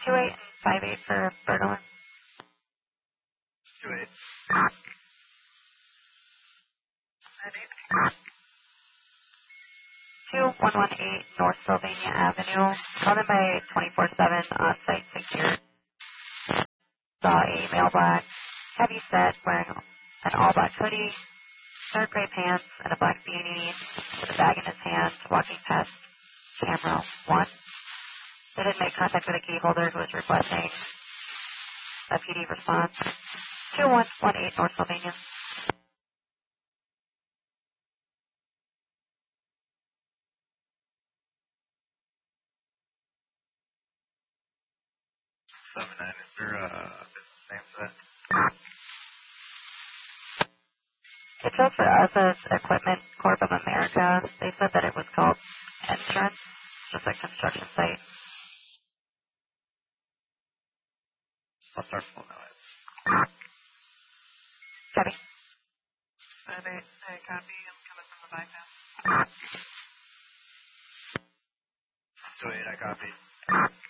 28 and 58 for Berlin. 28. 2118 North Sylvania Avenue. Call them by 24/7 on-site secure. Saw a mailbox, heavy set, wearing an all-black hoodie, third gray pants, and a black beanie, with a bag in his hand, walking past camera 1. They didn't make contact with a key holder who was requesting a PD response. 2118 North Sylvania. Is there a business name for that? It shows for us as Equipment Corp of America. They said that it was called Entrance, just a construction site. I'll start pulling that. Copy. 58, hey, copy. I'm coming from the bypass. 28, I copy.